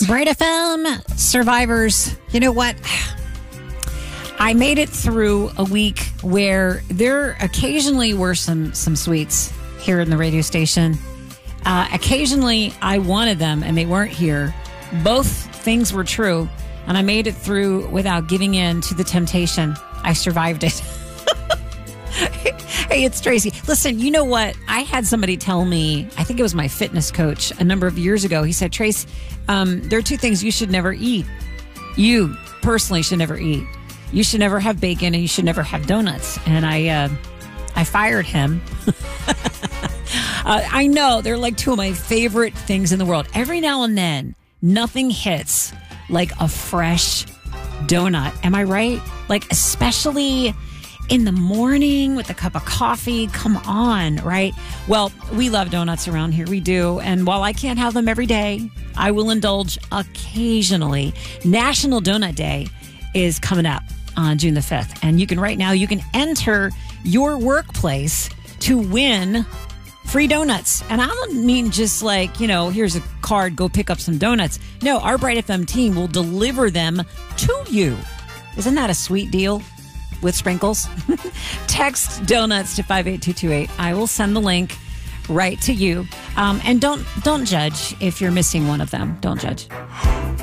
Bright FM survivors. You know what? I made it through a week where there occasionally were some sweets here in the radio station. Occasionally I wanted them and they weren't here. Both things were true, and I made it through without giving in to the temptation. I survived it. Hey, it's Tracy. Listen, you know what? I had somebody tell me, I think it was my fitness coach a number of years ago. He said, Trace, there are two things you should never eat. You personally should never eat. You should never have bacon and you should never have donuts. And I fired him. I know they're like two of my favorite things in the world. Every now and then, nothing hits like a fresh donut. Am I right? Like, especially in the morning with a cup of coffee. Come on, right? Well, we love donuts around here. We do. And while I can't have them every day, I will indulge occasionally. National Donut Day is coming up on June the 5th. And you can enter your workplace to win free donuts. And I don't mean just like, here's a card, go pick up some donuts. No, our Bright FM team will deliver them to you. Isn't that a sweet deal? With sprinkles. Text donuts to 58228. I will send the link right to you. And don't judge if you're missing one of them. Don't judge.